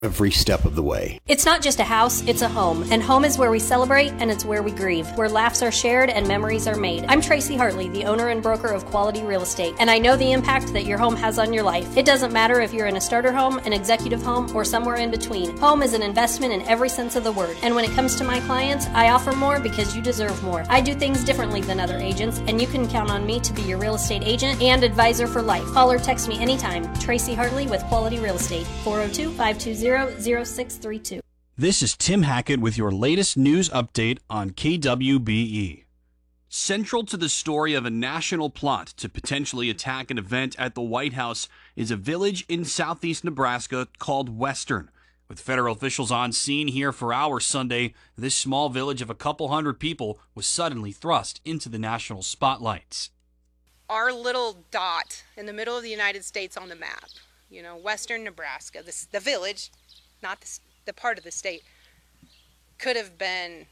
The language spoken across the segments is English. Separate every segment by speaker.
Speaker 1: every step of the way.
Speaker 2: It's not just a house, it's a home. And home is where we celebrate and it's where we grieve, where laughs are shared and memories are made. I'm Tracy Hartley, the owner and broker of Quality Real Estate, and I know the impact that your home has on your life. It doesn't matter if you're in a starter home, an executive home, or somewhere in between. Home is an investment in every sense of the word. And when it comes to my clients, I offer more because you deserve more. I do things differently than other agents, and you can count on me to be your real estate agent and advisor for life. Call or text me anytime. Tracy Hartley with Quality Real Estate, 402-520-0632.
Speaker 3: This is Tim Hackett with your latest news update on KWBE. Central to the story of a national plot to potentially attack an event at the White House is a village in southeast Nebraska called Western. With federal officials on scene here for hours Sunday, this small village of a couple hundred people was suddenly thrust into the national spotlights.
Speaker 4: Our little dot in the middle of the United States on the map, Western Nebraska, the village, not the part of the state, could have been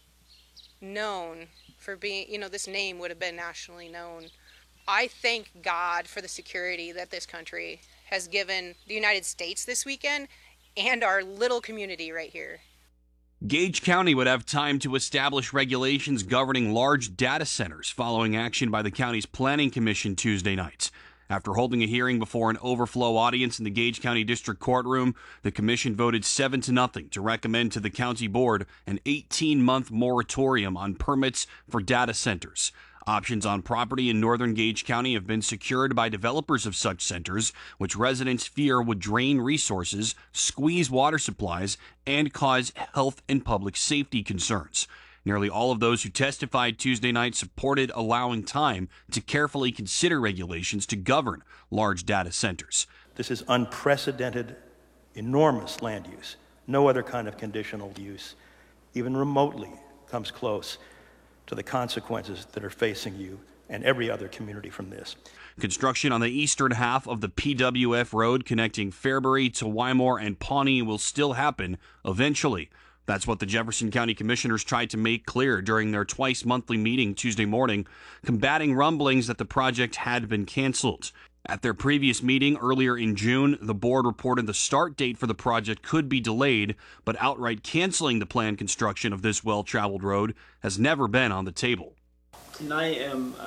Speaker 4: known for being, this name would have been nationally known. I thank God for the security that this country has given the United States this weekend and our little community right here.
Speaker 3: Gage County would have time to establish regulations governing large data centers following action by the county's Planning Commission Tuesday night. After holding a hearing before an overflow audience in the Gage County District Courtroom, the commission voted 7-0 to recommend to the county board an 18-month moratorium on permits for data centers. Options on property in northern Gage County have been secured by developers of such centers, which residents fear would drain resources, squeeze water supplies, and cause health and public safety concerns. Nearly all of those who testified Tuesday night supported allowing time to carefully consider regulations to govern large data centers.
Speaker 5: This is unprecedented, enormous land use. No other kind of conditional use even remotely comes close to the consequences that are facing you and every other community from this.
Speaker 3: Construction on the eastern half of the PWF road connecting Fairbury to Wymore and Pawnee will still happen eventually. That's what the Jefferson County Commissioners tried to make clear during their twice-monthly meeting Tuesday morning, combating rumblings that the project had been canceled. At their previous meeting earlier in June, the board reported the start date for the project could be delayed, but outright canceling the planned construction of this well-traveled road has never been on the table.
Speaker 6: And I am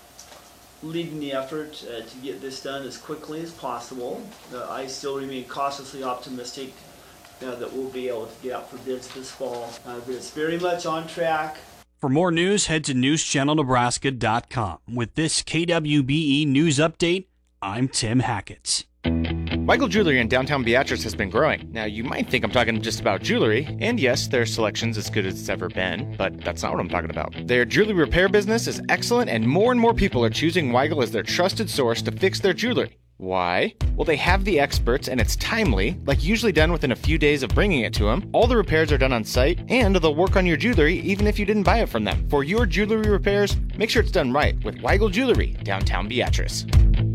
Speaker 6: leading the effort to get this done as quickly as possible. I still remain cautiously optimistic that we'll be able to get out for bids this fall. But it's very much on track.
Speaker 3: For more news, head to newschannelnebraska.com. With this KWBE news update, I'm Tim Hackett.
Speaker 7: Weigel Jewelry in downtown Beatrice has been growing. Now, you might think I'm talking just about jewelry, and yes, their selection's as good as it's ever been, but that's not what I'm talking about. Their jewelry repair business is excellent, and more people are choosing Weigel as their trusted source to fix their jewelry. Why? Well, they have the experts, and it's timely, like usually done within a few days of bringing it to them. All the repairs are done on site, and they'll work on your jewelry even if you didn't buy it from them. For your jewelry repairs, make sure it's done right with Weigel Jewelry, downtown Beatrice.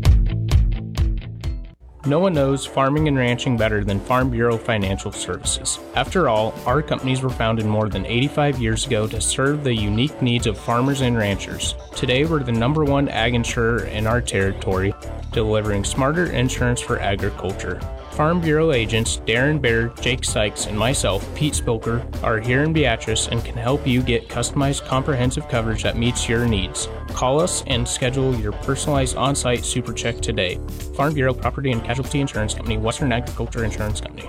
Speaker 8: No one knows farming and ranching better than Farm Bureau Financial Services. After all, our companies were founded more than 85 years ago to serve the unique needs of farmers and ranchers. Today, we're the #1 ag insurer in our territory, delivering smarter insurance for agriculture. Farm Bureau agents Darren Baer, Jake Sykes, and myself, Pete Spilker, are here in Beatrice and can help you get customized comprehensive coverage that meets your needs. Call us and schedule your personalized on-site super check today. Farm Bureau Property and Casualty Insurance Company, Western Agriculture Insurance Company.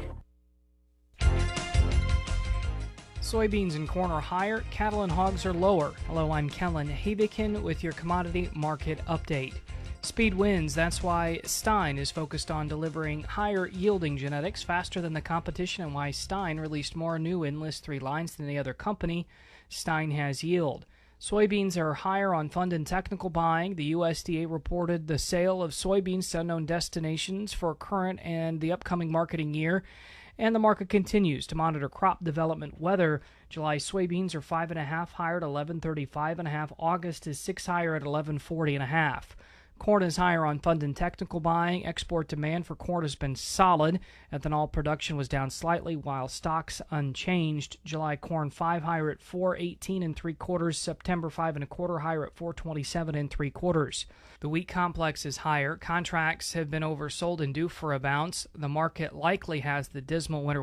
Speaker 9: Soybeans and corn are higher, cattle and hogs are lower. Hello, I'm Kellen Havikin with your commodity market update. Speed wins, that's why Stein is focused on delivering higher yielding genetics faster than the competition, and why Stein released more new Enlist 3 lines than any other company. Stein has yield. Soybeans are higher on fund and technical buying. The USDA reported the sale of soybeans to unknown destinations for current and the upcoming marketing year, and the market continues to monitor crop development weather. July soybeans are 5.5 higher at 1135.5. August is 6 higher at 1140.5. Corn is higher on fund and technical buying. Export demand for corn has been solid. Ethanol production was down slightly while stocks unchanged. July corn 5 higher at 4.18 3/4. September 5 1/4 higher at 4.27 3/4. The wheat complex is higher. Contracts have been oversold and due for a bounce. The market likely has the dismal winter